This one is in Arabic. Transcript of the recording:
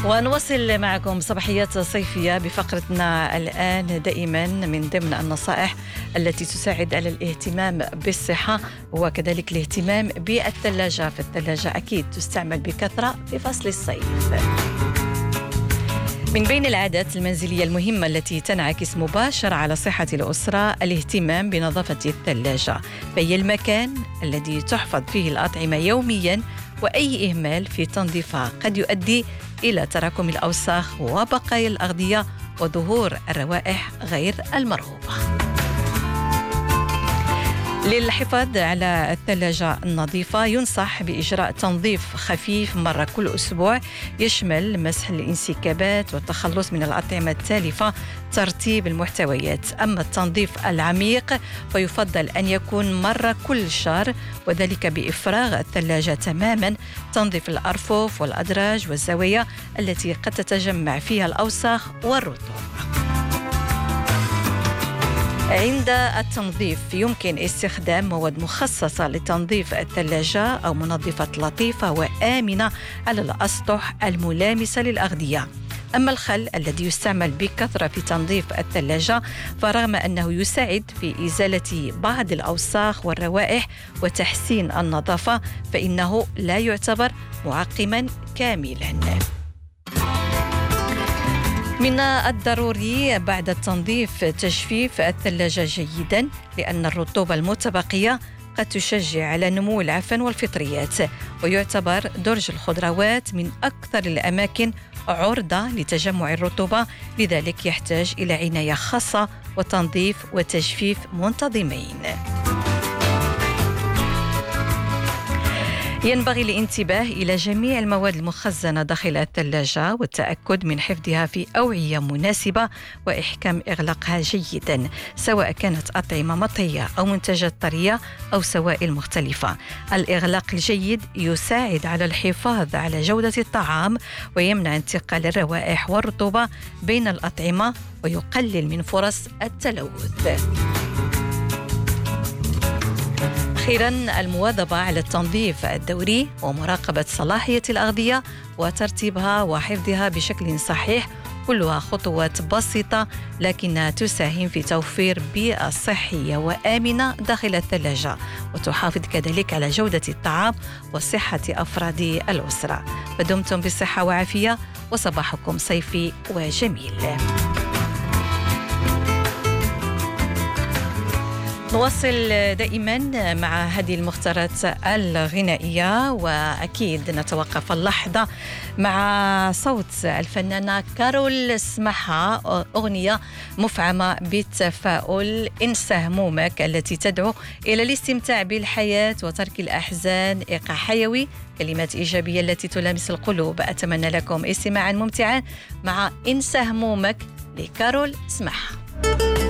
ونواصل معكم صباحيات صيفية بفقرتنا الآن دائما من ضمن النصائح التي تساعد على الاهتمام بالصحة وكذلك الاهتمام بالثلاجة. فالثلاجة أكيد تستعمل بكثرة في فصل الصيف. من بين العادات المنزلية المهمة التي تنعكس مباشرة على صحة الأسرة الاهتمام بنظافة الثلاجة، فهي المكان الذي تحفظ فيه الأطعمة يوميا، وأي إهمال في تنظيفها قد يؤدي إلى تراكم الأوساخ وبقايا الأغذية وظهور الروائح غير المرغوبة. للحفاظ على الثلاجة النظيفة ينصح بإجراء تنظيف خفيف مرة كل أسبوع، يشمل مسح الانسكابات والتخلص من الأطعمة التالفة، ترتيب المحتويات. أما التنظيف العميق فيفضل أن يكون مرة كل شهر، وذلك بإفراغ الثلاجة تماما، تنظيف الأرفف والأدراج والزوايا التي قد تتجمع فيها الأوساخ والرطوبة. عند التنظيف يمكن استخدام مواد مخصصة لتنظيف الثلاجة أو منظفات لطيفة وآمنة على الأسطح الملامسة للأغذية. أما الخل الذي يستعمل بكثرة في تنظيف الثلاجة، فرغم أنه يساعد في إزالة بعض الأوساخ والروائح وتحسين النظافة، فإنه لا يعتبر معقما كاملا. من الضروري بعد التنظيف تجفيف الثلاجة جيدا، لأن الرطوبة المتبقية قد تشجع على نمو العفن والفطريات، ويعتبر درج الخضروات من أكثر الأماكن عرضة لتجمع الرطوبة، لذلك يحتاج إلى عناية خاصة وتنظيف وتجفيف منتظمين. ينبغي الانتباه إلى جميع المواد المخزنة داخل الثلاجة والتأكد من حفظها في أوعية مناسبة وإحكام إغلاقها جيدا، سواء كانت أطعمة مطهية أو منتجات طرية أو سوائل مختلفة. الإغلاق الجيد يساعد على الحفاظ على جودة الطعام ويمنع انتقال الروائح والرطوبة بين الأطعمة ويقلل من فرص التلوث. أخيراً، المواظبة على التنظيف الدوري ومراقبة صلاحية الأغذية وترتيبها وحفظها بشكل صحيح، كلها خطوات بسيطة لكنها تساهم في توفير بيئة صحية وآمنة داخل الثلاجة، وتحافظ كذلك على جودة الطعام وصحة أفراد الأسرة. فدمتم بصحة وعافية وصباحكم صيفي وجميل. نواصل دائما مع هذه المختارات الغنائية، وأكيد نتوقف اللحظة مع صوت الفنانة كارول سماحة، أغنية مفعمة بالتفاؤل، انسى همومك، التي تدعو إلى الاستمتاع بالحياة وترك الأحزان. إيقاع حيوي، كلمات إيجابية التي تلامس القلوب. أتمنى لكم استماعا ممتعا مع انسى همومك لكارول سماحة.